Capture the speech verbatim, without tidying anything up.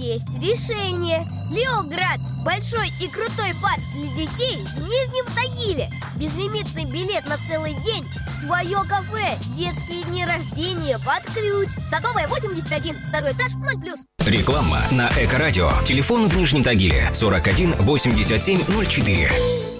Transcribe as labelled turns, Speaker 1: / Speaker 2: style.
Speaker 1: есть решение. Леоград. Большой и крутой парк для детей в Нижнем Тагиле. Безлимитный билет на целый день. Свое кафе. Детские дни рождения под ключ. Садовая, восемьдесят один. Второй этаж, ноль плюс.
Speaker 2: Реклама на Эко-радио. Телефон в Нижнем Тагиле сорок один восемьдесят семь ноль четыре.